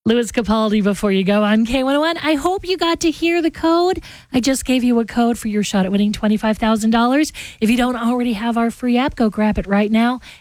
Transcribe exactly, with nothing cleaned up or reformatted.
Louis Capaldi before you go on K one oh one. I hope you got to hear the code. I just gave you a code for your shot at winning twenty-five thousand dollars. If you don't already have our free app, go grab it right now.